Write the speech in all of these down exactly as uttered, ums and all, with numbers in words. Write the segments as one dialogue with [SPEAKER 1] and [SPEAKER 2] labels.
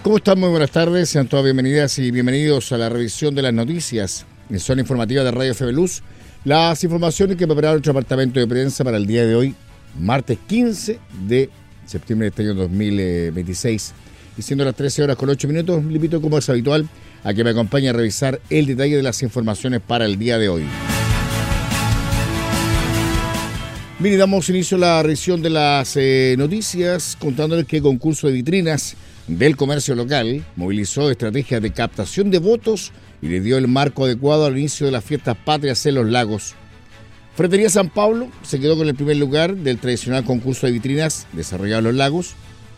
[SPEAKER 1] ¿Cómo están? Muy buenas tardes, sean todas bienvenidas y bienvenidos a la revisión de las noticias en Zona Informativa de Radio F B Luz. Las informaciones que prepara nuestro departamento de prensa para el día de hoy, martes quince de septiembre de este año dos mil veintiséis. Y siendo las trece horas con ocho minutos, le invito, como es habitual, a que me acompañe a revisar el detalle de las informaciones para el día de hoy. Bien, y damos inicio a la revisión de las eh, noticias, contándoles que el concurso de vitrinas del comercio local movilizó estrategias de captación de votos y le dio el marco adecuado al inicio de las fiestas patrias en Los Lagos. Ferretería San Pablo se quedó con el primer lugar del tradicional concurso de vitrinas desarrollado en Los Lagos.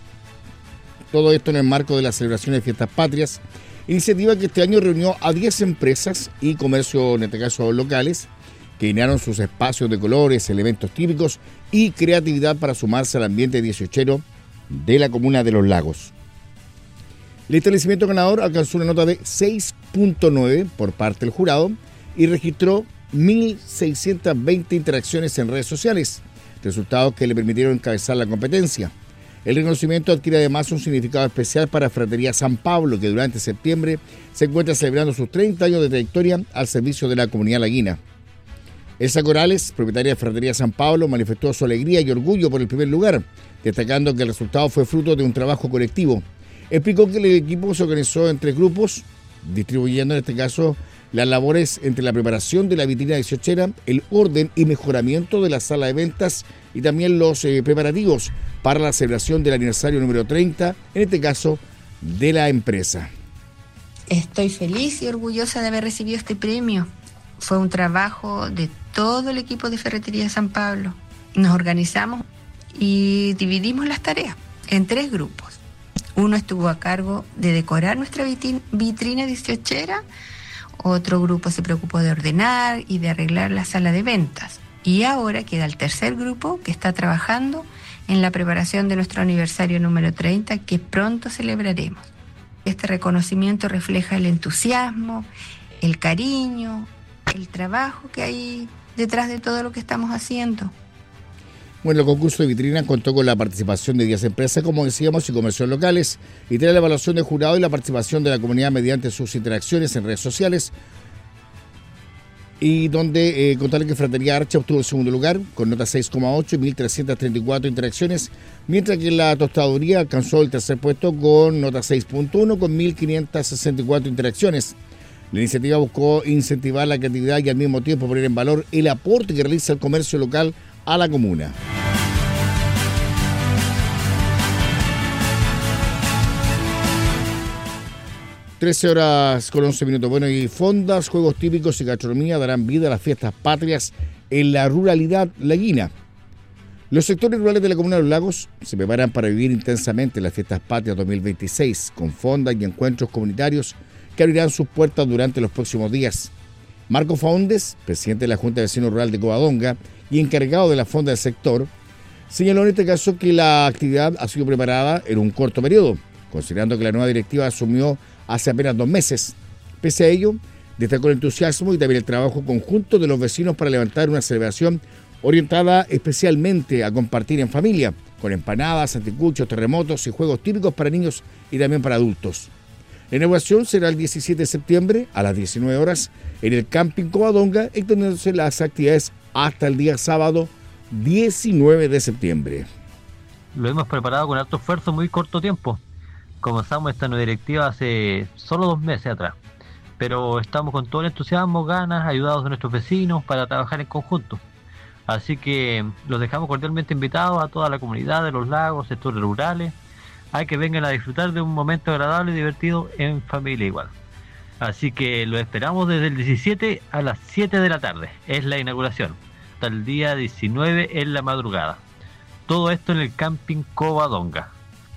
[SPEAKER 1] Todo esto en el marco de las celebraciones de fiestas patrias, iniciativa que este año reunió a diez empresas y comercios, en este caso locales, que llenaron sus espacios de colores, elementos típicos y creatividad para sumarse al ambiente dieciochero de la comuna de Los Lagos. El establecimiento ganador alcanzó una nota de seis punto nueve por parte del jurado y registró mil seiscientas veinte interacciones en redes sociales, resultados que le permitieron encabezar la competencia. El reconocimiento adquiere además un significado especial para Ferretería San Pablo, que durante septiembre se encuentra celebrando sus treinta años de trayectoria al servicio de la comunidad laguina. Elsa Corales, propietaria de Ferretería San Pablo, manifestó su alegría y orgullo por el primer lugar, destacando que el resultado fue fruto de un trabajo colectivo. Explicó que el equipo se organizó en tres grupos, distribuyendo en este caso las labores entre la preparación de la vitrina dieciochera, el orden y mejoramiento de la sala de ventas y también los eh, preparativos para la celebración del aniversario número treinta, en este caso de la empresa.
[SPEAKER 2] Estoy feliz y orgullosa de haber recibido este premio. Fue un trabajo de todo el equipo de Ferretería San Pablo. Nos organizamos y dividimos las tareas en tres grupos. Uno estuvo a cargo de decorar nuestra vitrina dieciochera, otro grupo se preocupó de ordenar y de arreglar la sala de ventas. Y ahora queda el tercer grupo que está trabajando en la preparación de nuestro aniversario número treinta, que pronto celebraremos. Este reconocimiento refleja el entusiasmo, el cariño, el trabajo que hay detrás de todo lo que estamos haciendo.
[SPEAKER 1] Bueno, el concurso de vitrina contó con la participación de diez empresas, como decíamos, y comercios locales, y trae la evaluación del jurado y la participación de la comunidad mediante sus interacciones en redes sociales, y donde eh, contarle que Ferretería Archa obtuvo el segundo lugar con nota seis coma ocho y mil trescientas treinta y cuatro interacciones, mientras que la tostaduría alcanzó el tercer puesto con nota seis punto uno con mil quinientas sesenta y cuatro interacciones. La iniciativa buscó incentivar la creatividad y al mismo tiempo poner en valor el aporte que realiza el comercio local a la comuna. trece horas con once minutos. Bueno, y fondas, juegos típicos y gastronomía darán vida a las fiestas patrias en la ruralidad laguina. Los sectores rurales de la comuna de Los Lagos se preparan para vivir intensamente las fiestas patrias dos mil veintiséis, con fondas y encuentros comunitarios que abrirán sus puertas durante los próximos días. Marco Faúndez, presidente de la Junta de Vecinos Rural de Covadonga y encargado de la fonda del sector, señaló en este caso que la actividad ha sido preparada en un corto periodo, considerando que la nueva directiva asumió hace apenas dos meses. Pese a ello, destacó el entusiasmo y también el trabajo conjunto de los vecinos para levantar una celebración orientada especialmente a compartir en familia, con empanadas, anticuchos, terremotos y juegos típicos para niños y también para adultos. La inauguración será el diecisiete de septiembre a las diecinueve horas en el Camping Covadonga, extendiéndose las actividades hasta el día sábado diecinueve de septiembre.
[SPEAKER 3] Lo hemos preparado con alto esfuerzo en muy corto tiempo. Comenzamos esta nueva directiva hace solo dos meses atrás, pero estamos con todo el entusiasmo, ganas, ayudados de nuestros vecinos para trabajar en conjunto. Así que los dejamos cordialmente invitados a toda la comunidad de Los Lagos, sectores rurales, a que vengan a disfrutar de un momento agradable y divertido en familia igual. Así que lo esperamos desde el diecisiete a las siete de la tarde, es la inauguración, hasta el día diecinueve en la madrugada. Todo esto en el Camping Covadonga.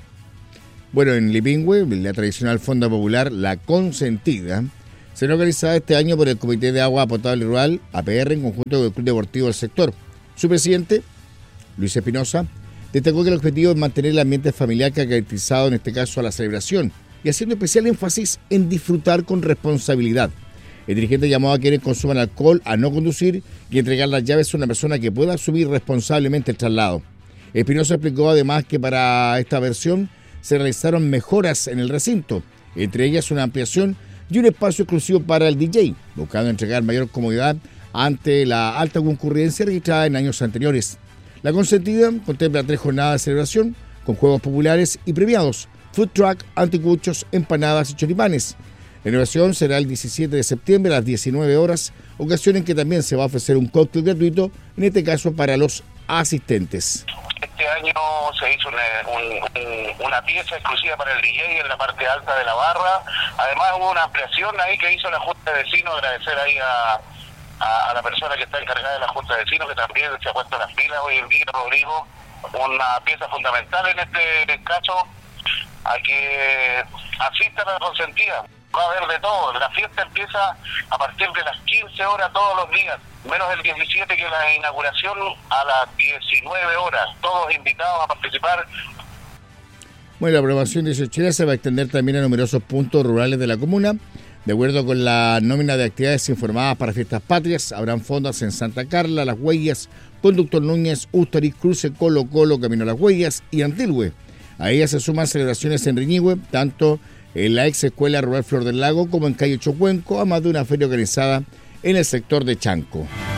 [SPEAKER 1] Bueno, en Lipingüe, la tradicional fonda popular La Consentida será organizada este año por el Comité de Agua Potable Rural, A P R, en conjunto con el Club Deportivo del sector. Su presidente, Luis Espinosa, destacó que el objetivo es mantener el ambiente familiar que ha caracterizado en este caso a la celebración y haciendo especial énfasis en disfrutar con responsabilidad. El dirigente llamó a quienes consuman alcohol a no conducir y entregar las llaves a una persona que pueda asumir responsablemente el traslado. Espinosa explicó además que para esta versión se realizaron mejoras en el recinto, entre ellas una ampliación y un espacio exclusivo para el D J, buscando entregar mayor comodidad ante la alta concurrencia registrada en años anteriores. La consentida contempla tres jornadas de celebración con juegos populares y premiados, food truck, anticuchos, empanadas y choripanes. La inauguración será el diecisiete de septiembre a las diecinueve horas, ocasión en que también se va a ofrecer un cóctel gratuito, en este caso para los asistentes.
[SPEAKER 4] Este año se hizo una, un, una pieza exclusiva para el D J en la parte alta de la barra. Además hubo una ampliación ahí que hizo la Junta de Vecinos, agradecer ahí a, a, a la persona que está encargada de la Junta de Vecinos, que también se ha puesto las pilas hoy en día, Rodrigo, una pieza fundamental en este caso, a que asistan a la consentida. Va a haber de todo. La fiesta empieza a partir de las quince horas todos los días, menos el diecisiete, que es la inauguración, a las diecinueve horas. Todos invitados a participar.
[SPEAKER 1] Bueno, la programación dieciochera se va a extender también a numerosos puntos rurales de la comuna. De acuerdo con la nómina de actividades informadas para Fiestas Patrias, habrán fondas en Santa Carla, Las Huellas, Conductor Núñez, Ustariz, Cruce, Colo Colo, Camino a Las Huellas y Antilhue. A ellas se suman celebraciones en Riñihue, tanto en la ex escuela rural Flor del Lago como en Calle Chocuenco, además de una feria organizada en el sector de Chanco.